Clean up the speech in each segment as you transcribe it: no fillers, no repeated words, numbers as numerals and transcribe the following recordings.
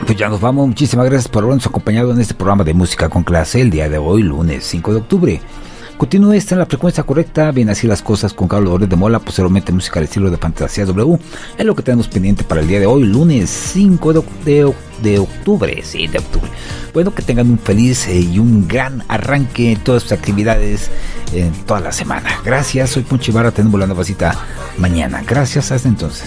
Pues ya nos vamos. Muchísimas gracias por habernos acompañado en este programa de Música con Clase el día de hoy, lunes 5 de octubre. Continúe esta en la frecuencia correcta, bien así las cosas con Carlos Loret de Mola, posteriormente música al estilo de Fantasía W. Es lo que tenemos pendiente para el día de hoy, lunes 5 de octubre. Sí, de octubre. Bueno, que tengan un feliz y un gran arranque en todas sus actividades en toda la semana. Gracias, soy Poncho Ibarra, tenemos la nueva cita mañana. Gracias, hasta entonces.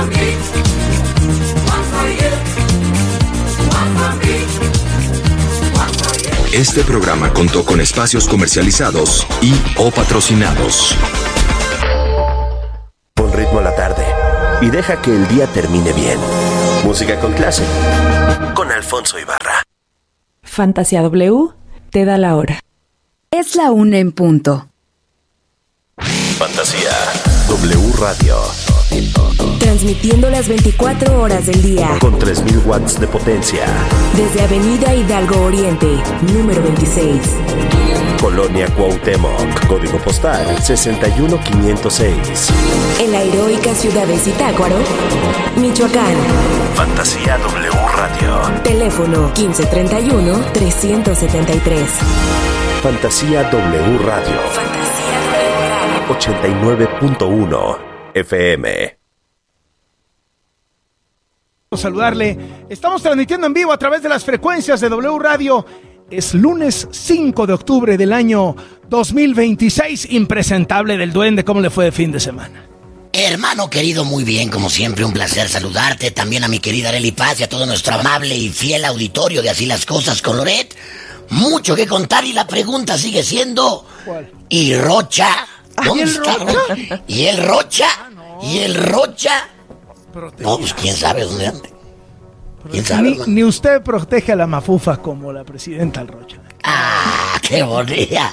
Este programa contó con espacios comercializados y o patrocinados. Pon ritmo a la tarde y deja que el día termine bien. Música con clase, con Alfonso Ibarra. Fantasía W te da la hora. Es la 1 en punto. Fantasía W Radio. Transmitiendo las 24 horas del día. Con 3000 watts de potencia. Desde Avenida Hidalgo Oriente, número 26. Colonia Cuauhtémoc. Código postal 61506. En la heroica ciudad de Zitácuaro, Michoacán. Fantasía W Radio. Teléfono 1531-373. Fantasía W Radio. Fantasía W Radio. 89.1 FM. Saludarle. Estamos transmitiendo en vivo a través de las frecuencias de W Radio. Es lunes 5 de octubre del año 2026. Impresentable del Duende. ¿Cómo le fue de fin de semana? Hermano querido, muy bien, como siempre, un placer saludarte. También a mi querida Arely Paz y a todo nuestro amable y fiel auditorio de Así las Cosas con Loret. Mucho que contar y la pregunta sigue siendo... ¿Cuál? ¿Y Rocha? ¿Dónde está Rocha? ¿Y el Rocha? no. ¿Y el Rocha? Protegido. No, pues quién sabe dónde ande. ¿Quién sabe, hermano? Ni usted protege a la mafufa como la presidenta Rocha. ¡Ah, qué bonita!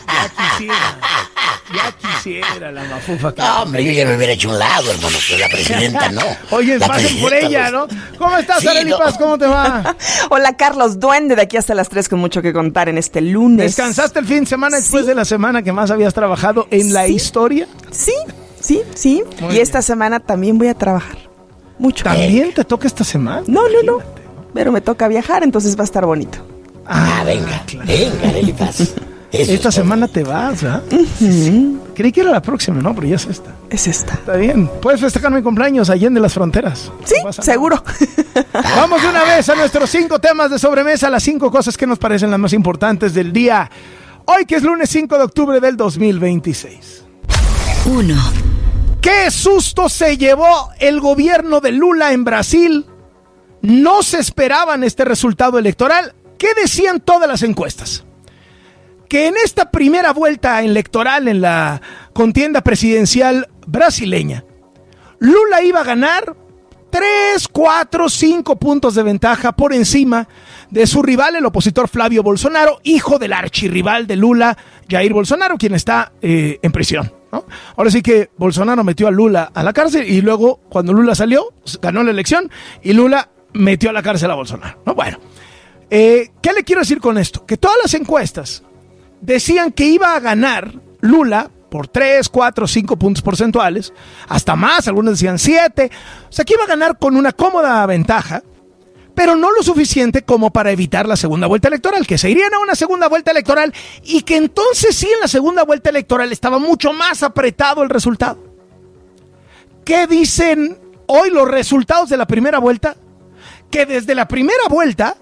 Ya quisiera la mafufa. No, hombre, yo ya me hubiera hecho un lado, hermano, pero la presidenta no. Oye, La pasen por presidenta, ella, ¿no? ¿Cómo estás, Sí, Arely no. Paz? ¿Cómo te va? Hola, Carlos Duende, de aquí hasta las 3 con mucho que contar en este lunes. ¿Descansaste el fin de semana después Sí. de la semana que más habías trabajado en la Sí. historia? Sí. Muy Y esta bien. semana también voy a trabajar. Mucho. ¿También te toca esta semana? No. Imagínate. Pero me toca viajar, entonces va a estar bonito. Ah, venga, claro. venga, Arely Paz. Eso Esta es todo. semana te vas, ¿verdad? Creí que era la próxima, ¿no? Pero ya es esta. Es esta. Está bien. Puedes festejar mi cumpleaños allende las fronteras. Sí, No pasa nada. seguro. Vamos de una vez a nuestros 5 temas de sobremesa, las 5 cosas que nos parecen las más importantes del día. Hoy que es lunes 5 de octubre del 2026. 1. ¿Qué susto se llevó el gobierno de Lula en Brasil? No se esperaban este resultado electoral. ¿Qué decían todas las encuestas? Que en esta primera vuelta electoral en la contienda presidencial brasileña, Lula iba a ganar 3, 4, 5 puntos de ventaja por encima de su rival, el opositor Flavio Bolsonaro, hijo del archirrival de Lula, Jair Bolsonaro, quien está en prisión, ¿no? Ahora sí que Bolsonaro metió a Lula a la cárcel y luego, cuando Lula salió, ganó la elección y Lula metió a la cárcel a Bolsonaro, ¿no? Bueno, ¿qué le quiero decir con esto? Que todas las encuestas decían que iba a ganar Lula por 3, 4, 5 puntos porcentuales, hasta más, algunos decían 7, o sea que iba a ganar con una cómoda ventaja, pero no lo suficiente como para evitar la segunda vuelta electoral, que se irían a una segunda vuelta electoral y que entonces sí en la segunda vuelta electoral estaba mucho más apretado el resultado. ¿Qué dicen hoy los resultados de la primera vuelta? Que desde la primera vuelta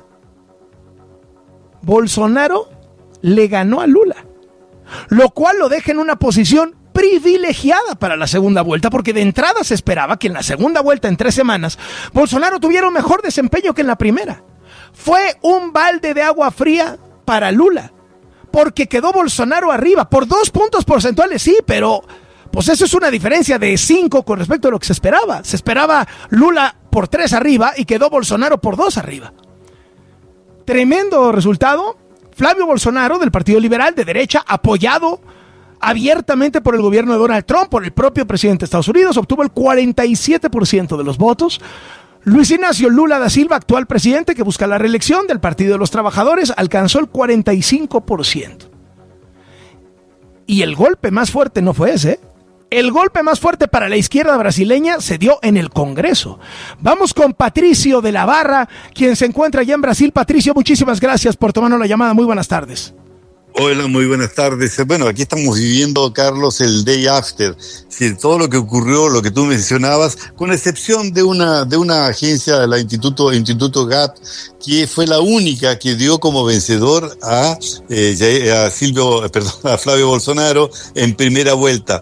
Bolsonaro le ganó a Lula, lo cual lo deja en una posición privilegiada para la segunda vuelta, porque de entrada se esperaba que en la segunda vuelta en 3 semanas Bolsonaro tuviera un mejor desempeño que en la primera. Fue un balde de agua fría para Lula, porque quedó Bolsonaro arriba por 2 puntos porcentuales, sí, pero pues eso es una diferencia de 5 con respecto a lo que se esperaba. Se esperaba Lula por 3 arriba y quedó Bolsonaro por 2 arriba. Tremendo resultado. Flavio Bolsonaro, del Partido Liberal de derecha, apoyado abiertamente por el gobierno de Donald Trump, por el propio presidente de Estados Unidos, obtuvo el 47% de los votos. Luis Ignacio Lula da Silva, actual presidente que busca la reelección del Partido de los Trabajadores, alcanzó el 45%. Y el golpe más fuerte no fue ese, ¿eh? el golpe más fuerte para la izquierda brasileña se dio en el Congreso. Vamos con Patricio de la Barra, quien se encuentra allá en Brasil. Patricio, muchísimas gracias por tomarnos la llamada. Muy buenas tardes. Hola, muy buenas tardes. Bueno, aquí estamos viviendo, Carlos, el day after. Sí, todo lo que ocurrió, lo que tú mencionabas, con excepción de una agencia, la Instituto GATT, que fue la única que dio como vencedor a Flavio Bolsonaro en primera vuelta.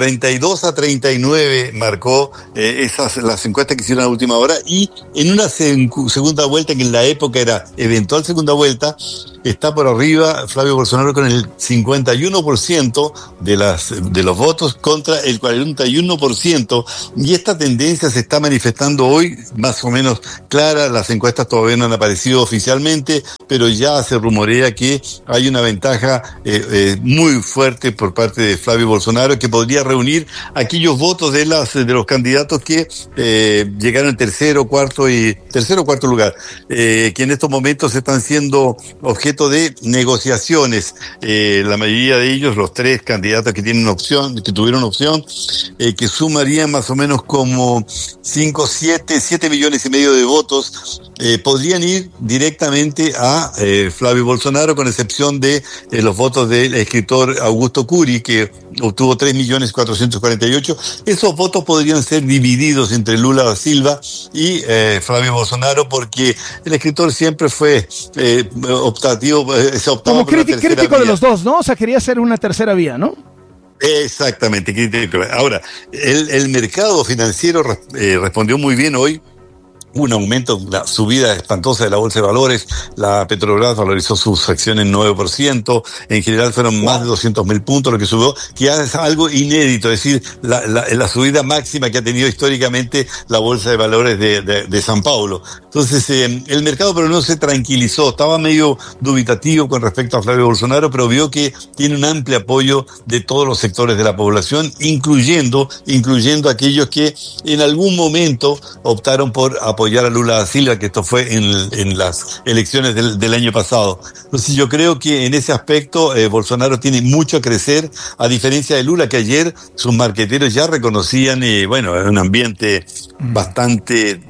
42-39 marcó las encuestas que hicieron a última hora, y en una segunda vuelta, que en la época era eventual segunda vuelta, está por arriba Flavio Bolsonaro con el 51% de los votos contra el 41%, y esta tendencia se está manifestando hoy más o menos clara. Las encuestas todavía no han aparecido oficialmente, pero ya se rumorea que hay una ventaja muy fuerte por parte de Flavio Bolsonaro, que podría reunir aquellos votos de los candidatos que llegaron en tercero o cuarto lugar, que en estos momentos están siendo objeto de negociaciones. La mayoría de ellos, los tres candidatos que tuvieron opción, que sumarían más o menos como 7 millones y medio de votos, podrían ir directamente a Flavio Bolsonaro, con excepción de los votos del escritor Augusto Curi, que obtuvo 3.448.000. Esos votos podrían ser divididos entre Lula da Silva y Flavio Bolsonaro, porque el escritor siempre fue como crítico de los dos, ¿no? O sea, quería ser una tercera vía, ¿no? Exactamente, crítico. Ahora, el mercado financiero respondió muy bien hoy. Un aumento, una subida espantosa de la bolsa de valores. La Petrobras valorizó sus acciones en 9%. En general fueron más de 200.000 puntos lo que subió, que es algo inédito, es decir, la subida máxima que ha tenido históricamente la bolsa de valores de San Paulo. Entonces, el mercado pero no se tranquilizó, estaba medio dubitativo con respecto a Flavio Bolsonaro, pero vio que tiene un amplio apoyo de todos los sectores de la población, incluyendo aquellos que en algún momento optaron por apoyar a Lula da Silva, que esto fue en las elecciones del año pasado. Entonces yo creo que en ese aspecto Bolsonaro tiene mucho a crecer, a diferencia de Lula, que ayer sus marqueteros ya reconocían, un ambiente bastante,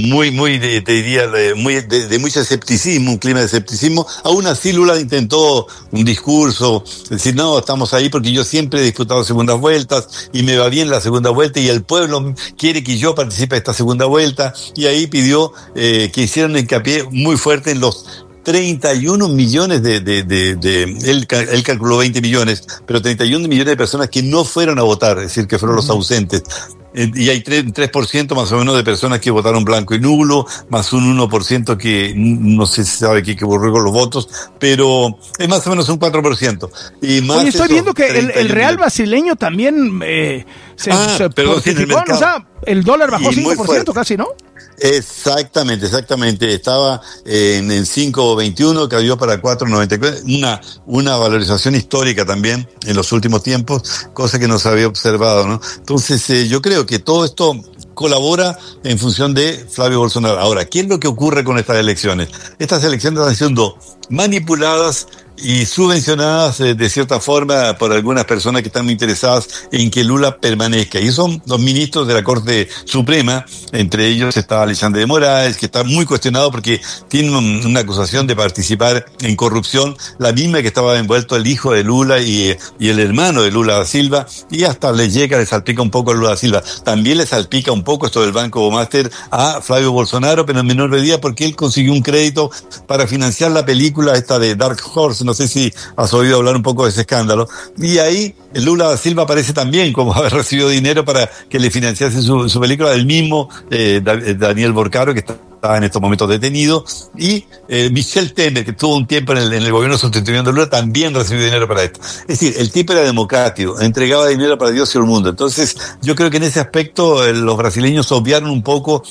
de mucho escepticismo, un clima de escepticismo. Aún así Lula intentó un discurso, decir, no, estamos ahí porque yo siempre he disputado segundas vueltas y me va bien la segunda vuelta y el pueblo quiere que yo participe de esta segunda vuelta, y ahí pidió que hicieran hincapié muy fuerte en los 31 millones él calculó 20 millones, pero 31 millones de personas que no fueron a votar, es decir, que fueron los ausentes. Y hay 3% más o menos de personas que votaron blanco y nulo, más un 1% que no se sabe qué ocurrió con los votos, pero es más o menos un 4%. Y más estoy viendo que el real brasileño también se fortificó, ¿no? O sea, el dólar bajó 5% casi, ¿no? Exactamente. Estaba en 5.21, cayó para 4.94, una valorización histórica también en los últimos tiempos, cosa que no se había observado, ¿no? Entonces, yo creo que todo esto colabora en función de Flavio Bolsonaro. Ahora, ¿qué es lo que ocurre con estas elecciones? Estas elecciones están siendo manipuladas y subvencionadas de cierta forma por algunas personas que están muy interesadas en que Lula permanezca. Y son los ministros de la Corte Suprema, entre ellos está Alexandre de Moraes, que está muy cuestionado porque tiene una acusación de participar en corrupción, la misma que estaba envuelto el hijo de Lula y el hermano de Lula da Silva, y hasta le salpica un poco a Lula da Silva. También le salpica un poco esto del Banco Master a Flavio Bolsonaro, pero en menor medida porque él consiguió un crédito para financiar la película esta de Dark Horse. No sé si has oído hablar un poco de ese escándalo. Y ahí Lula da Silva aparece también como haber recibido dinero para que le financiase su película, del mismo Daniel Borcaro, que está en estos momentos detenido, y Michel Temer, que tuvo un tiempo en el gobierno sustituyendo a Lula, también recibió dinero para esto. Es decir, el tipo era democrático, entregaba dinero para Dios y el mundo. Entonces yo creo que en ese aspecto los brasileños obviaron un poco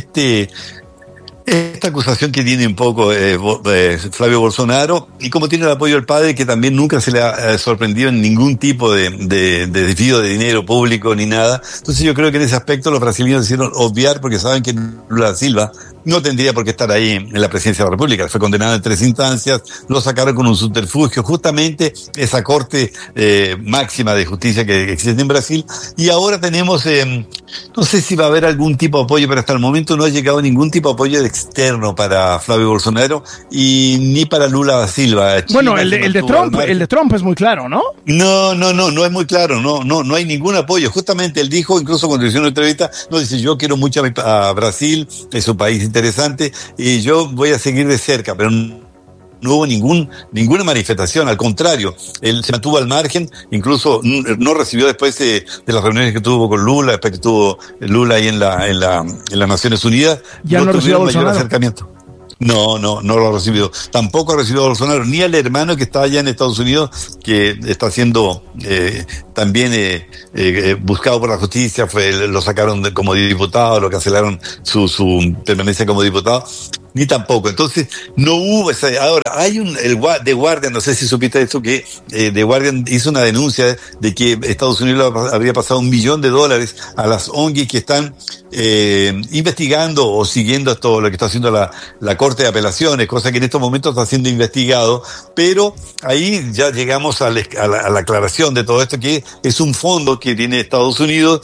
esta acusación que tiene un poco Flavio Bolsonaro, y como tiene el apoyo del padre, que también nunca se le ha sorprendido en ningún tipo de desvío de dinero público ni nada. Entonces yo creo que en ese aspecto los brasileños decidieron obviar, porque saben que Lula da Silva no tendría por qué estar ahí en la presidencia de la República. Fue condenado en 3 instancias, lo sacaron con un subterfugio, justamente esa corte máxima de justicia que existe en Brasil, y ahora tenemos, no sé si va a haber algún tipo de apoyo, pero hasta el momento no ha llegado ningún tipo de apoyo externo para Flavio Bolsonaro y ni para Lula da Silva. Bueno, el de Trump es muy claro, ¿no? No es muy claro, no hay ningún apoyo. Justamente él dijo, incluso cuando hizo una entrevista, dice, yo quiero mucho a Brasil, es un país interesante y yo voy a seguir de cerca, pero no hubo ninguna manifestación, al contrario, él se mantuvo al margen, incluso no recibió después de las reuniones que tuvo con Lula, después que tuvo Lula ahí en las Naciones Unidas, ya no recibió mayor acercamiento. No lo ha recibido. Tampoco ha recibido a Bolsonaro, ni al hermano que está allá en Estados Unidos, que está siendo también buscado por la justicia. Lo sacaron como diputado, lo cancelaron su permanencia como diputado. Ni tampoco. Entonces, no hubo esa. Ahora, hay The Guardian, no sé si supiste esto, que The Guardian hizo una denuncia de que Estados Unidos habría pasado $1 millón a las ONG que están investigando o siguiendo esto, lo que está haciendo la Corte de Apelaciones, cosa que en estos momentos está siendo investigado, pero ahí ya llegamos a la aclaración de todo esto, que es un fondo que tiene Estados Unidos,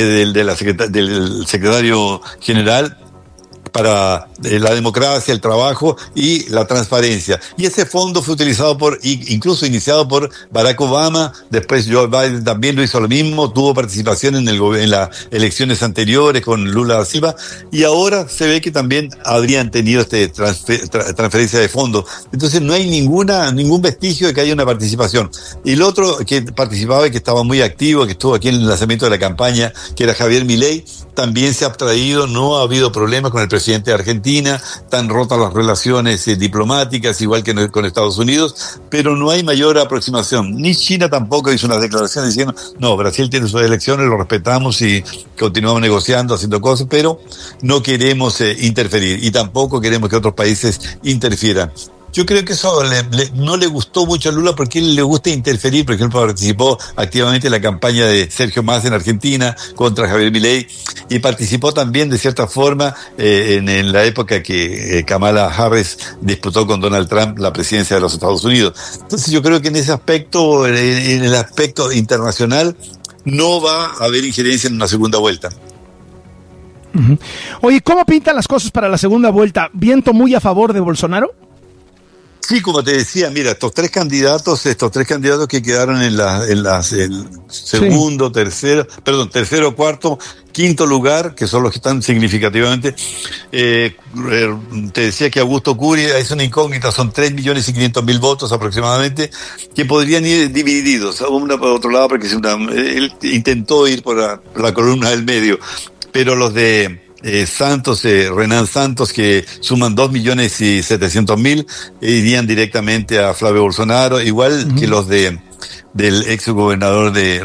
del secretario general, para la democracia, el trabajo y la transparencia. Y ese fondo fue utilizado incluso iniciado por Barack Obama, después Joe Biden también lo hizo lo mismo, tuvo participación en las elecciones anteriores con Lula da Silva, y ahora se ve que también habrían tenido transferencia de fondos. Entonces no hay ningún vestigio de que haya una participación. Y el otro que participaba y que estaba muy activo, que estuvo aquí en el lanzamiento de la campaña, que era Javier Milei, también se ha abstraído, no ha habido problemas con el presidente de Argentina, tan rotas las relaciones diplomáticas, igual que con Estados Unidos, pero no hay mayor aproximación. Ni China tampoco hizo unas declaraciones diciendo, no, Brasil tiene sus elecciones, lo respetamos y continuamos negociando, haciendo cosas, pero no queremos interferir y tampoco queremos que otros países interfieran. Yo creo que eso no le gustó mucho a Lula porque él le gusta interferir. Por ejemplo, participó activamente en la campaña de Sergio Massa en Argentina contra Javier Milei y participó también de cierta forma en la época que Kamala Harris disputó con Donald Trump la presidencia de los Estados Unidos. Entonces yo creo que en ese aspecto, en el aspecto internacional, no va a haber injerencia en una segunda vuelta. Uh-huh. Oye, ¿cómo pintan las cosas para la segunda vuelta? ¿Viento muy a favor de Bolsonaro? Sí, como te decía, mira, estos tres candidatos que quedaron en el segundo, tercero, cuarto, quinto lugar, que son los que están significativamente, te decía que Augusto Curi es una incógnita, son 3.500.000 votos aproximadamente, que podrían ir divididos, uno por otro lado, porque él intentó ir por la columna del medio, pero los de Renan Santos, que suman 2.700.000, irían directamente a Flavio Bolsonaro, igual que los del ex gobernador de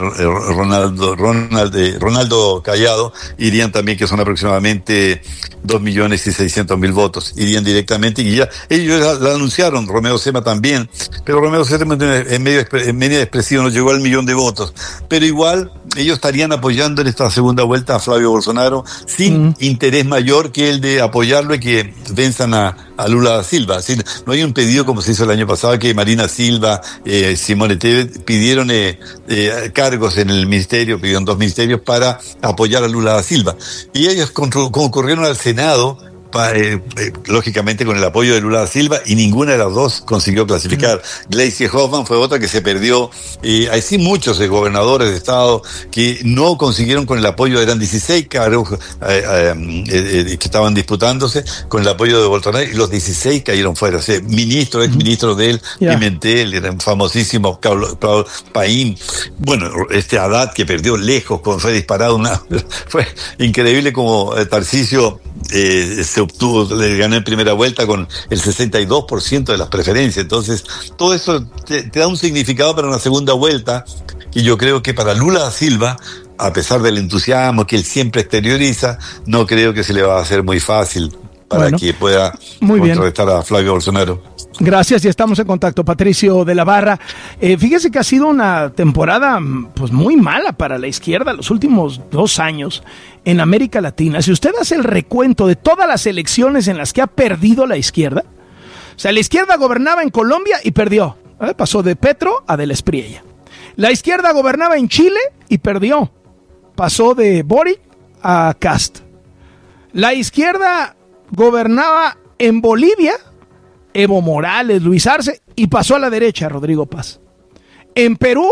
Ronaldo Cayado, irían también, que son aproximadamente 2.600.000 votos, irían directamente, y ya ellos la anunciaron, Romeo Zema también, pero Romeo Zema en medio expresivo no llegó al 1.000.000 de votos, pero igual ellos estarían apoyando en esta segunda vuelta a Flavio Bolsonaro sin interés mayor que el de apoyarlo y que venzan a Lula da Silva. Así, no hay un pedido como se hizo el año pasado, que Marina Silva, Simone Tebet pidieron cargos en el ministerio, pidieron 2 ministerios para apoyar a Lula da Silva. Y ellos concurrieron al Senado, lógicamente con el apoyo de Lula da Silva, y ninguna de las dos consiguió clasificar. Gleisi Hoffmann fue otra que se perdió. Hay sí muchos gobernadores de estado que no consiguieron con el apoyo, eran 16 cargos que estaban disputándose con el apoyo de Bolsonaro, y los 16 cayeron fuera. O sea, exministro de él, Pimentel, era un famosísimo Paín, bueno, Haddad, que perdió lejos, fue disparado fue increíble como Tarcisio le ganó en primera vuelta con el 62% de las preferencias. Entonces, todo eso te da un significado para una segunda vuelta, y yo creo que para Lula da Silva, a pesar del entusiasmo que él siempre exterioriza, no creo que se le va a hacer muy fácil para que pueda contrarrestar a Flavio Bolsonaro. Gracias, ya estamos en contacto. Patricio de la Barra. Fíjese que ha sido una temporada pues muy mala para la izquierda los últimos 2 años en América Latina. Si usted hace el recuento de todas las elecciones en las que ha perdido la izquierda, o sea, la izquierda gobernaba en Colombia y perdió. Pasó de Petro a de la Espriella. La izquierda gobernaba en Chile y perdió. Pasó de Boric a Kast. La izquierda gobernaba en Bolivia, Evo Morales, Luis Arce, y pasó a la derecha, Rodrigo Paz. En Perú,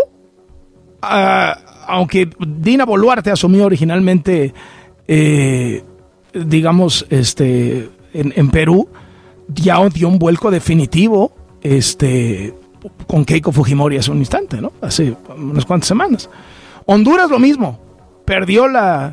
aunque Dina Boluarte asumió originalmente, en Perú, ya dio un vuelco definitivo, con Keiko Fujimori hace un instante, ¿no? Hace unas cuantas semanas. Honduras lo mismo, perdió la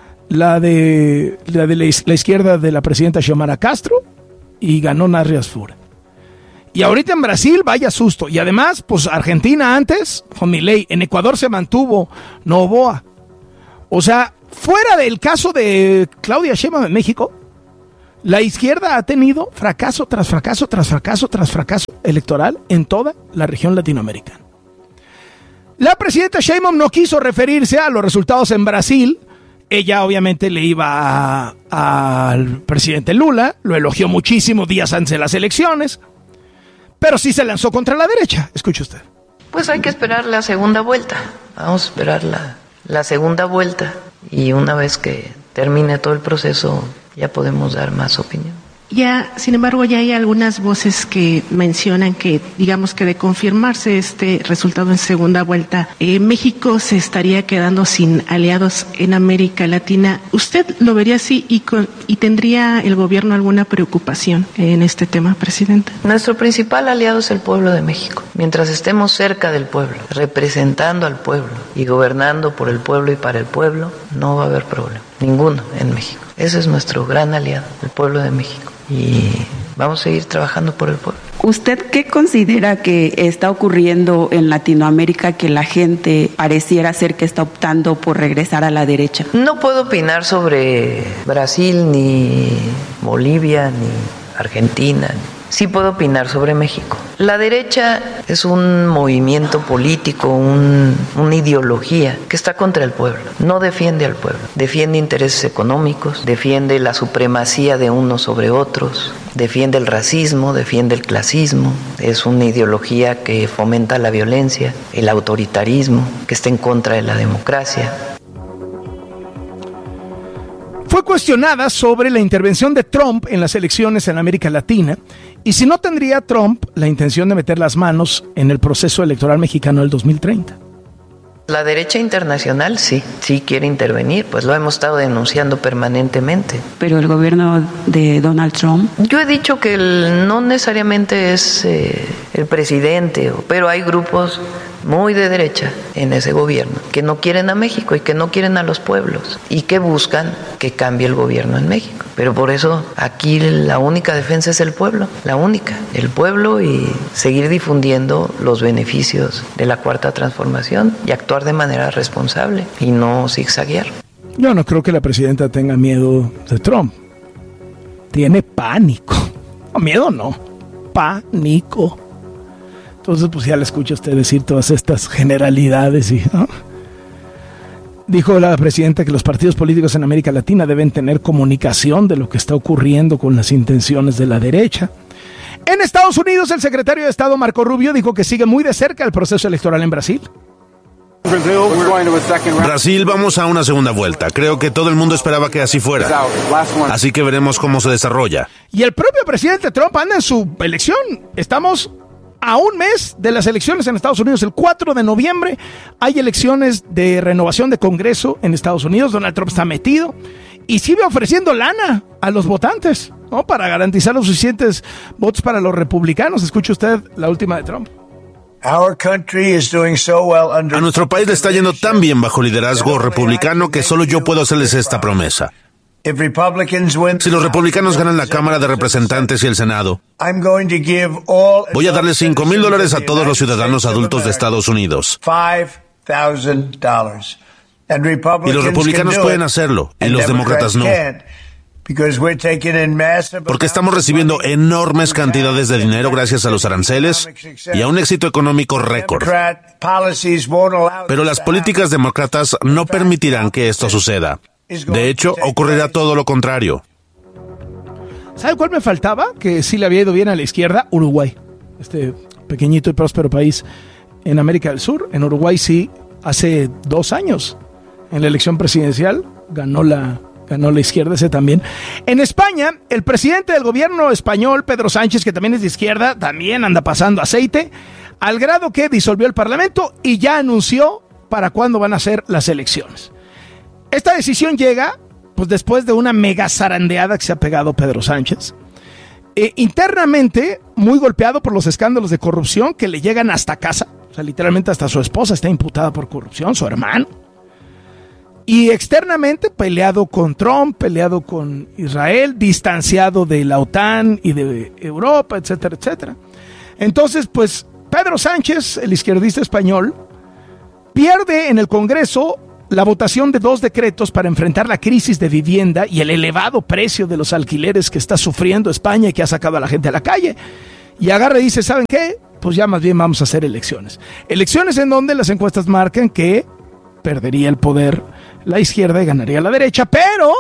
izquierda de la presidenta Xiomara Castro y ganó Narri Fura. Y ahorita en Brasil, vaya susto. Y además, pues Argentina antes, con Milei. En Ecuador se mantuvo Noboa. O sea, fuera del caso de Claudia Sheinbaum en México, la izquierda ha tenido fracaso tras fracaso tras fracaso tras fracaso electoral en toda la región latinoamericana. La presidenta Sheinbaum no quiso referirse a los resultados en Brasil. Ella obviamente le iba al presidente Lula, lo elogió muchísimo días antes de las elecciones, pero sí se lanzó contra la derecha. Escuche usted. Pues hay que esperar la segunda vuelta. Vamos a esperar la segunda vuelta y una vez que termine todo el proceso ya podemos dar más opinión. Ya, sin embargo, ya hay algunas voces que mencionan que, digamos que de confirmarse este resultado en segunda vuelta, México se estaría quedando sin aliados en América Latina. ¿Usted lo vería así y tendría el gobierno alguna preocupación en este tema, presidenta? Nuestro principal aliado es el pueblo de México. Mientras estemos cerca del pueblo, representando al pueblo y gobernando por el pueblo y para el pueblo, no va a haber problema, ninguno en México. Ese es nuestro gran aliado, el pueblo de México. Y vamos a seguir trabajando por el pueblo. ¿Usted qué considera que está ocurriendo en Latinoamérica que la gente pareciera ser que está optando por regresar a la derecha? No puedo opinar sobre Brasil, ni Bolivia, ni Argentina. Sí puedo opinar sobre México. La derecha es un movimiento político, una ideología que está contra el pueblo. No defiende al pueblo. Defiende intereses económicos, defiende la supremacía de unos sobre otros, defiende el racismo, defiende el clasismo. Es una ideología que fomenta la violencia, el autoritarismo, que está en contra de la democracia. Fue cuestionada sobre la intervención de Trump en las elecciones en América Latina y si no tendría Trump la intención de meter las manos en el proceso electoral mexicano del 2030. La derecha internacional sí quiere intervenir, pues lo hemos estado denunciando permanentemente. Pero el gobierno de Donald Trump... Yo he dicho que no necesariamente es el presidente, pero hay grupos muy de derecha en ese gobierno que no quieren a México y que no quieren a los pueblos y que buscan que cambie el gobierno en México. Pero por eso aquí la única defensa es el pueblo, la única, el pueblo, y seguir difundiendo los beneficios de la Cuarta Transformación y actuar de manera responsable y no zigzaguear. Yo no creo que la presidenta tenga miedo de Trump. Tiene pánico. No, miedo no, pánico. Entonces, pues ya le escucho a usted decir todas estas generalidades, ¿no? Dijo la presidenta que los partidos políticos en América Latina deben tener comunicación de lo que está ocurriendo con las intenciones de la derecha. En Estados Unidos, el secretario de Estado Marco Rubio dijo que sigue muy de cerca el proceso electoral en Brasil. Brasil, vamos a una segunda vuelta. Creo que todo el mundo esperaba que así fuera. Así que veremos cómo se desarrolla. Y el propio presidente Trump anda en su elección. Estamos a un mes de las elecciones en Estados Unidos. El 4 de noviembre hay elecciones de renovación de Congreso en Estados Unidos. Donald Trump está metido y sigue ofreciendo lana a los votantes, ¿no? Para garantizar los suficientes votos para los republicanos. Escuche usted la última de Trump. A nuestro país le está yendo tan bien bajo liderazgo republicano que solo yo puedo hacerles esta promesa. Si los republicanos ganan la Cámara de Representantes y el Senado, voy a darles $5,000 a todos los ciudadanos adultos de Estados Unidos. Y los republicanos pueden hacerlo, y los demócratas no. Porque estamos recibiendo enormes cantidades de dinero gracias a los aranceles y a un éxito económico récord. Pero las políticas demócratas no permitirán que esto suceda. De hecho, ocurrirá todo lo contrario. ¿Sabe cuál me faltaba? Que sí le había ido bien a la izquierda. Uruguay. Este pequeñito y próspero país en América del Sur. En Uruguay sí, hace 2 años, en la elección presidencial, ganó la izquierda, ese también. En España, el presidente del gobierno español, Pedro Sánchez, que también es de izquierda, también anda pasando aceite, al grado que disolvió el Parlamento y ya anunció para cuándo van a ser las elecciones. Esta decisión llega pues después de una mega zarandeada que se ha pegado Pedro Sánchez. Internamente, muy golpeado por los escándalos de corrupción que le llegan hasta casa. O sea, literalmente hasta su esposa está imputada por corrupción, su hermano. Y externamente peleado con Trump, peleado con Israel, distanciado de la OTAN y de Europa, etcétera, etcétera. Entonces, pues, Pedro Sánchez, el izquierdista español, pierde en el Congreso la votación de 2 decretos para enfrentar la crisis de vivienda y el elevado precio de los alquileres que está sufriendo España y que ha sacado a la gente a la calle. Y agarra y dice, ¿saben qué? Pues ya más bien vamos a hacer elecciones. Elecciones en donde las encuestas marcan que perdería el poder la izquierda y ganaría la derecha, pero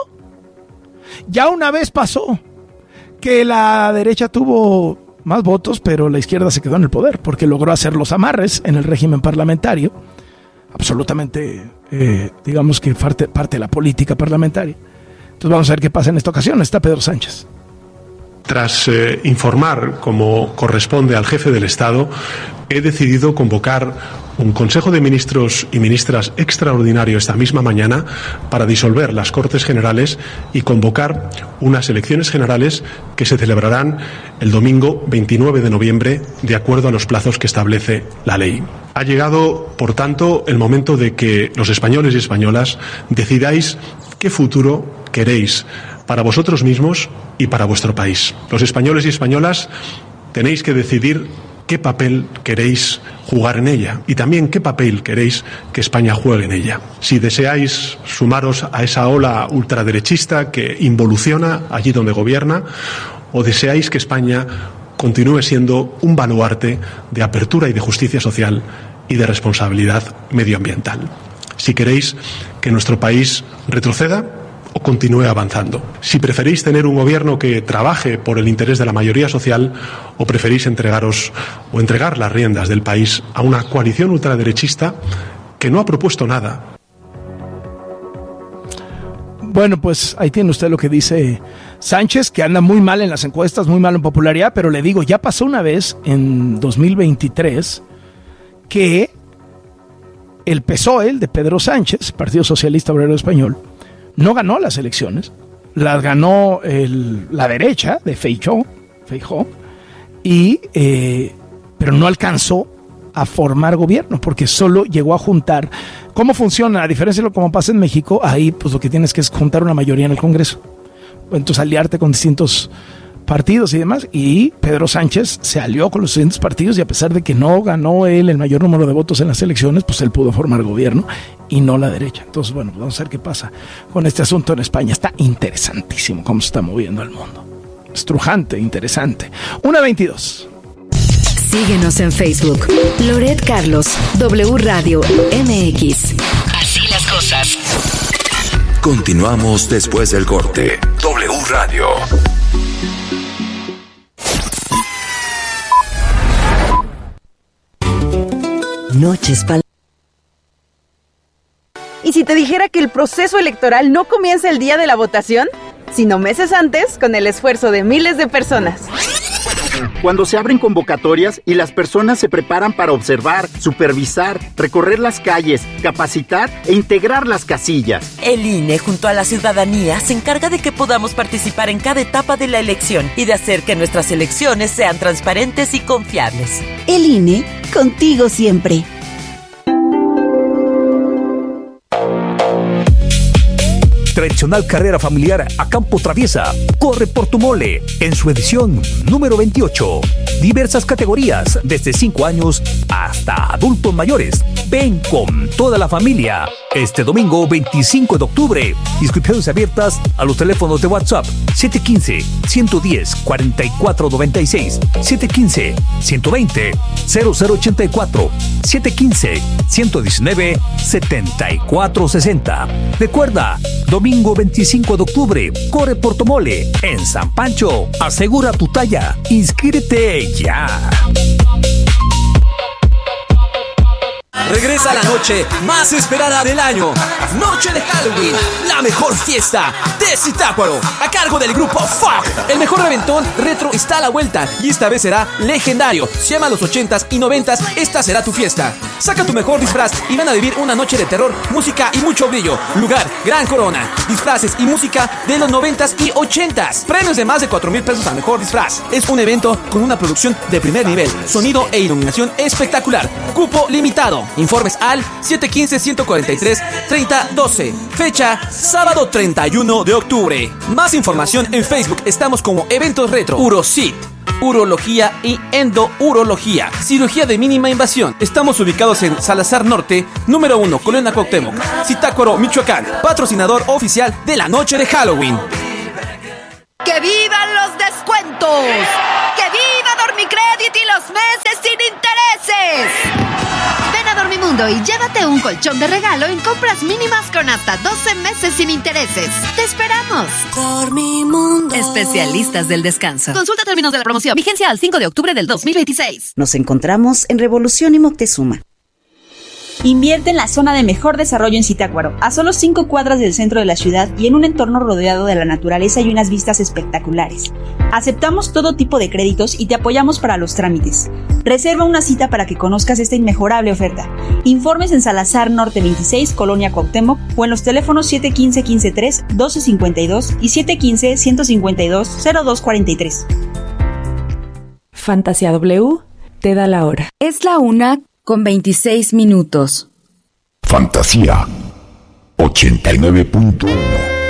ya una vez pasó que la derecha tuvo más votos, pero la izquierda se quedó en el poder porque logró hacer los amarres en el régimen parlamentario. Absolutamente, digamos que parte de la política parlamentaria. Entonces vamos a ver qué pasa en esta ocasión. Está Pedro Sánchez. Tras informar, como corresponde al jefe del Estado, he decidido convocar un Consejo de Ministros y Ministras extraordinario esta misma mañana para disolver las Cortes Generales y convocar unas elecciones generales que se celebrarán el domingo 29 de noviembre, de acuerdo a los plazos que establece la ley. Ha llegado, por tanto, el momento de que los españoles y españolas decidáis qué futuro queréis para vosotros mismos y para vuestro país. Los españoles y españolas tenéis que decidir qué papel queréis jugar en ella y también qué papel queréis que España juegue en ella. Si deseáis sumaros a esa ola ultraderechista que involuciona allí donde gobierna, o deseáis que España continúe siendo un baluarte de apertura y de justicia social y de responsabilidad medioambiental. Si queréis que nuestro país retroceda o continúe avanzando. Si preferís tener un gobierno que trabaje por el interés de la mayoría social o preferís entregar las riendas del país a una coalición ultraderechista que no ha propuesto nada. Bueno, pues ahí tiene usted lo que dice Sánchez, que anda muy mal en las encuestas, muy mal en popularidad, pero le digo, ya pasó una vez en 2023 que el PSOE, el de Pedro Sánchez, Partido Socialista Obrero Español, no ganó las elecciones, las ganó la derecha de Feijóo, pero no alcanzó a formar gobierno, porque solo llegó a juntar. ¿Cómo funciona? A diferencia de lo como pasa en México, ahí pues lo que tienes que es juntar una mayoría en el Congreso. Entonces aliarte con distintos partidos y demás, y Pedro Sánchez se alió con los distintos partidos y a pesar de que no ganó él el mayor número de votos en las elecciones, pues él pudo formar gobierno y no la derecha. Entonces, bueno, vamos a ver qué pasa con este asunto en España. Está interesantísimo cómo se está moviendo el mundo. Estrujante, interesante. 1:22. Síguenos en Facebook. Loret Carlos, W Radio MX. Así las cosas. Continuamos después del corte. W Radio. Noches para... ¿Y si te dijera que el proceso electoral no comienza el día de la votación, sino meses antes, con el esfuerzo de miles de personas? Cuando se abren convocatorias y las personas se preparan para observar, supervisar, recorrer las calles, capacitar e integrar las casillas. El INE, junto a la ciudadanía, se encarga de que podamos participar en cada etapa de la elección y de hacer que nuestras elecciones sean transparentes y confiables. El INE, contigo siempre. Tradicional carrera familiar a campo traviesa corre por tu mole en su edición número 28. Diversas categorías desde 5 años hasta adultos mayores. Ven con toda la familia este domingo 25 de octubre. Inscripciones abiertas a los teléfonos de WhatsApp 715-110-4496, 715-120-0084, 715-119-7460. Recuerda, domingo 25 de octubre, corre por tu mole en San Pancho. Asegura tu talla. Inscríbete ya. Regresa la noche más esperada del año. Noche de Halloween, la mejor fiesta de Zitácuaro, a cargo del grupo Fuck. El mejor reventón retro está a la vuelta y esta vez será legendario. Si amas los 80s y 90s, esta será tu fiesta. Saca tu mejor disfraz y ven a vivir una noche de terror, música y mucho brillo. Lugar, Gran Corona. Disfraces y música de los 90s y 80s. Premios de más de 4,000 pesos al mejor disfraz. Es un evento con una producción de primer nivel, sonido e iluminación espectacular. Cupo limitado. Informes al 715-143-3012. Fecha, sábado 31 de octubre. Más información en Facebook. Estamos como Eventos Retro. Urocit, urología y endourología. Cirugía de mínima invasión. Estamos ubicados en Salazar Norte, número 1, Colonia Cuauhtémoc, Zitácuaro, Michoacán. Patrocinador oficial de la noche de Halloween. ¡Que vivan los descuentos! ¡Que viva Dormicrédito y los meses sin intereses! Ven a Dormimundo y llévate un colchón de regalo en compras mínimas con hasta 12 meses sin intereses. ¡Te esperamos! Dormimundo. Especialistas del descanso. Consulta términos de la promoción. Vigencia al 5 de octubre del 2026. Nos encontramos en Revolución y Moctezuma. Invierte en la zona de mejor desarrollo en Zitácuaro, a solo 5 cuadras del centro de la ciudad y en un entorno rodeado de la naturaleza y unas vistas espectaculares. Aceptamos todo tipo de créditos y te apoyamos para los trámites. Reserva una cita para que conozcas esta inmejorable oferta. Informes en Salazar Norte 26, Colonia Cuauhtémoc, o en los teléfonos 715-15-3-1252 y 715-152-0243. Fantasía W te da la hora. Es la 1:26. Fantasía 89.1